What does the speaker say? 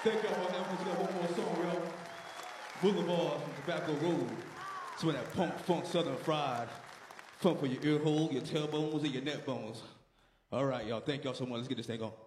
Thank y'all for having us. We got one more song, y'all. Boulevard from Tobacco Road. It's when that punk, funk, southern fried. Funk for your ear hole, your tailbones, and your neck bones. All right, y'all. Thank y'all so much. Let's get this thing on.